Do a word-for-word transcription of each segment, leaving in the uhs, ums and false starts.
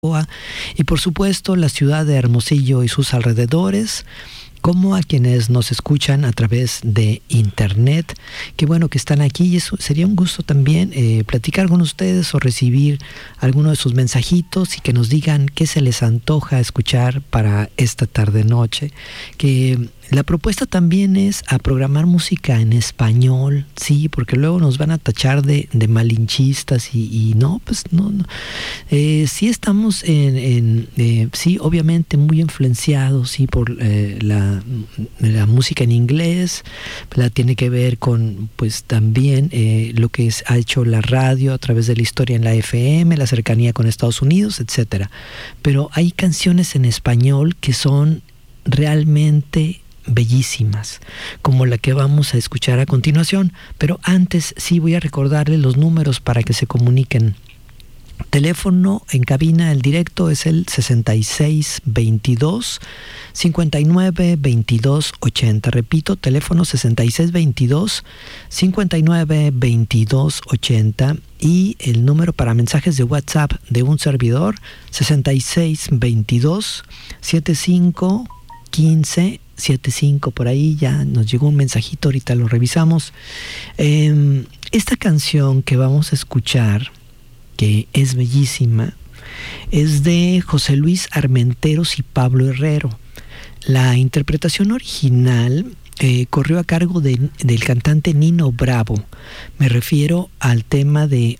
y por supuesto la ciudad de Hermosillo y sus alrededores, como a quienes nos escuchan a través de internet. Qué bueno que están aquí, y eso sería un gusto también eh, platicar con ustedes o recibir alguno de sus mensajitos y que nos digan qué se les antoja escuchar para esta tarde noche. Que la propuesta también es a programar música en español, sí, porque luego nos van a tachar de, de malinchistas y, y no, pues no, no. Eh, sí estamos en, en eh, sí, obviamente muy influenciados, sí, por eh, la, la música en inglés. La tiene que ver con, pues también eh, lo que es, ha hecho la radio a través de la historia en la F M, la cercanía con Estados Unidos, etcétera. Pero hay canciones en español que son realmente bellísimas, como la que vamos a escuchar a continuación. Pero antes sí voy a recordarles los números para que se comuniquen. Teléfono en cabina, el directo es el sesenta y seis veintidós cincuenta y nueve veintidós ochenta. Repito, teléfono sesenta y seis veintidós cincuenta y nueve veintidós ochenta. Y el número para mensajes de WhatsApp de un servidor, sesenta y seis veintidós setenta y cinco quince setenta y cinco. Por ahí ya nos llegó un mensajito, ahorita lo revisamos. Eh, esta canción que vamos a escuchar, que es bellísima, es de José Luis Armenteros y Pablo Herrero. La interpretación original eh, corrió a cargo de, del cantante Nino Bravo. Me refiero al tema de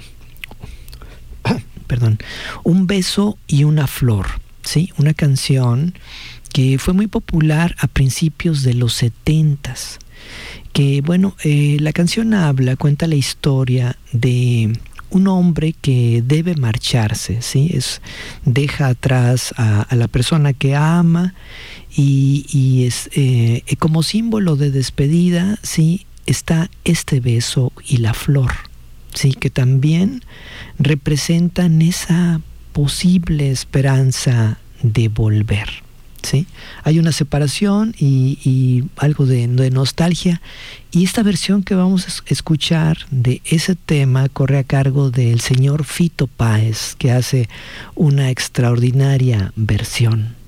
perdón, Un beso y una flor, ¿sí? Una canción que fue muy popular a principios de los setentas. Que bueno, eh, la canción habla, cuenta la historia de un hombre que debe marcharse, ¿sí? Es, deja atrás a, a la persona que ama y, y es eh, como símbolo de despedida, ¿sí? Está este beso y la flor, ¿sí? Que también representan esa posible esperanza de volver, ¿sí? Hay una separación y, y algo de, de nostalgia, y esta versión que vamos a escuchar de ese tema corre a cargo del señor Fito Páez, que hace una extraordinaria versión.